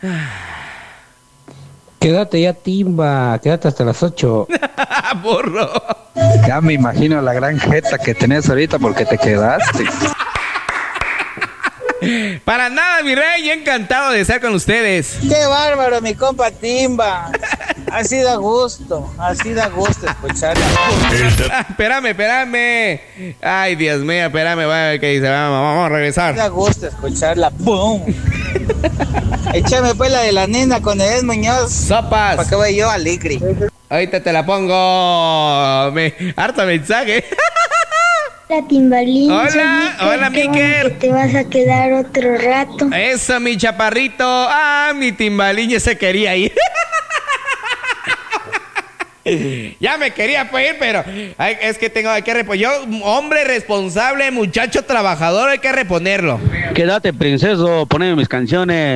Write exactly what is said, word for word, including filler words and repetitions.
Quédate ya, Timba, quédate hasta las ocho. Burro. Ya me imagino la gran jeta que tenés ahorita porque te quedaste. Para nada, mi rey, encantado de estar con ustedes. Qué bárbaro, mi compa Timba. Así da gusto, así da gusto escucharla. Ah, espérame, espérame. Ay, Dios mío, espérame, va a ver qué dice. Vamos, vamos a regresar. Da gusto escucharla. ¡Bum! Échame pues la de la nena con Edith Muñoz. Sopas. Para que vaya yo alegre. Ahorita te la pongo. Me... Harto mensaje. Hola, Timbalín. Hola, soy hola, Miker. Miker. Que te vas a quedar otro rato. Eso, mi chaparrito. Ah, mi Timbalín ya se quería ir. Ya me quería pues ir, pero hay, es que tengo hay que reponer. Yo, hombre responsable, muchacho trabajador, hay que reponerlo. Quédate, princeso, poneme mis canciones.